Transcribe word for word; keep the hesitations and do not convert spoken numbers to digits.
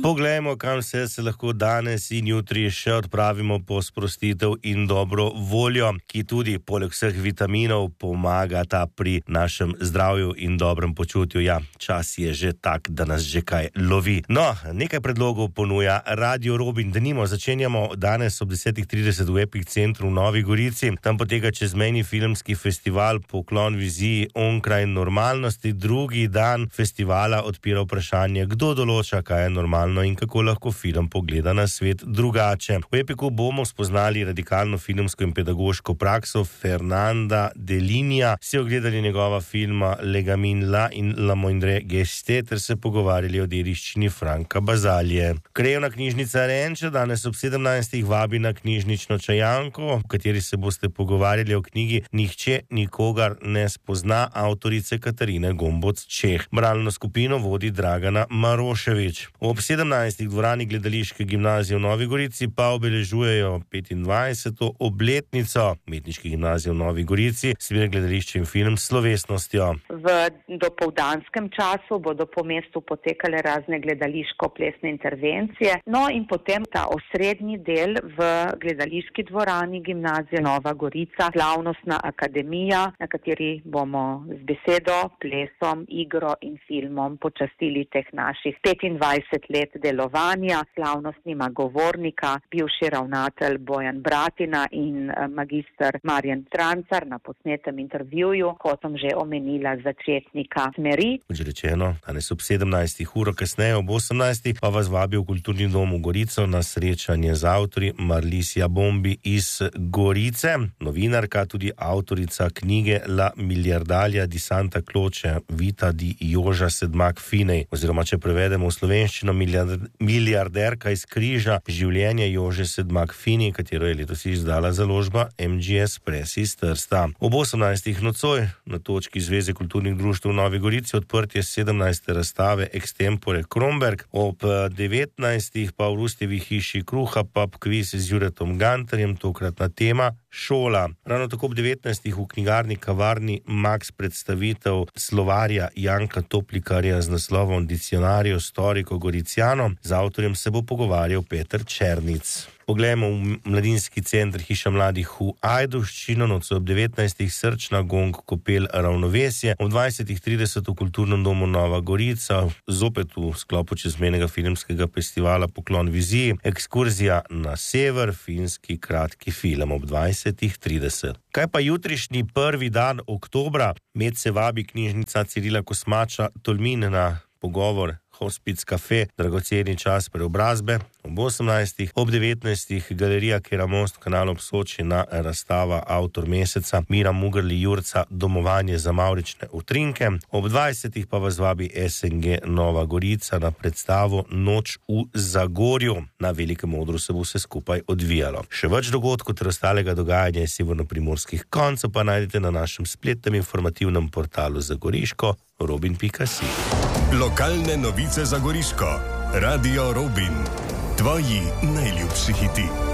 Poglejmo, kam vse se lahko danes in jutri še odpravimo po sprostitev in dobro voljo, ki tudi poleg vseh vitaminov pomagata pri našem zdravju in dobrem počutju. Ja, čas je že tak, da nas že kaj lovi. No, nekaj predlogov ponuja Radio Robin. Denimo, začenjamo danes ob desetih trideset v Epic Centru v Novi Gorici. Tam poteka čezmejni filmski festival Poklon viziji onkraj normalnosti. Drugi dan festivala odpira vprašanje, kdo določa, kaj je normalno in kako lahko film pogleda na svet drugače. V Epiku bomo spoznali radikalno filmsko in pedagoško prakso Fernanda Delinija, si ogledali njegova filma Legamin La in La Moindre Geste ter se pogovarjali o dediščini Franka Bazalije. Krajevna knjižnica Renče danes ob sedemnajstih vabi na knjižnično čajanko, v kateri se boste pogovarjali o knjigi Nihče nikogar ne spozna avtorice Katarine Gomboc Čeh. Bralno skupino vodi Dragana Maroševič. Ob sedemnajstih dvorani Gledališke gimnazije v Novi Gorici pa obeležujejo petindvajseto obletnico Umetniške gimnazije v Novi Gorici, smer gledališče in film s slovesnostjo. V dopoldanskem času bodo po mestu potekale razne gledališko-plesne intervencije, no in potem ta osrednji del v gledališki dvorani gimnazije Nova Gorica, slavnostna akademija, na kateri bomo z besedo, plesom, igro in filmom počastili teh naših petindvajset let delovanja, slavnostnima govornika, bivši ravnatelj Bojan Bratina in magister Marjan Trancar na posnetem intervjuju, kot sem že omenila, začetnika smeri. Kot že rečeno, danes ob sedemnajstih uro, kasneje ob osemnajstih pa vas vabi v Kulturni dom v Gorico na srečanje z avtorji Marlisija Bombi iz Gorice, novinarka, tudi avtorica knjige La miliardalia di Santa Croce Vita di Joža Sedmak Finej, oziroma če prevedemo v slovenščino milijarderka iz križa življenje Jože Sedmak Finej, katero je letos izdala založba M G S Press iz Trsta. Ob osemnajstih nocoj na točki Zveze kulturnih društev v Novi Gorici odprtje sedemnajste razstave Extempore Kromberg, ob devetnajstih pa v Rustjevi hiši Kruha pub kviz z Juretom Gantarjem, tokratna tema šola. Ravno tako ob devetnajstih v knjigarni kavarni Max predstavitev slovarja Janka Toplikarja z naslovom Diccionario storico goriciano. Z avtorjem se bo pogovarjal Peter Černic. Poglejmo v mladinski center Hiša mladih v Ajdovščino, nocoj ob devetnajstih Srčna gong kopel Ravnovesje, ob dvajsetih trideset v Kulturnem domu Nova Gorica, zopet v sklopu čezmejnega filmskega festivala Poklon viziji, ekskurzija na sever, finski kratki film ob dvajsetih trideset. Kaj pa jutrišnji prvi dan oktobra? Med se vabi knjižnica Cirila Kosmača Tolmin na pogovor Hospic Cafe, dragoceni čas preobrazbe, ob osemnajstih, ob devetnajstih Galerija Keramost v kanalu ob Soči na razstava Avtor meseca Mira Mugrli Jurca Domovanje za mavrične utrinke, ob dvajsetih pa vas vabi S N G Nova Gorica na predstavo Noč v Zagorju. Na velikem odru se bo vse skupaj odvijalo. Še več dogodkov ter ostalega dogajanja iz severnoprimorskih koncev pa najdete na našem spletnem informativnem portalu Zagoriško robin pika si. Lokalne novice za Goriško. Radio Robin. Tvoji najljubši hiti.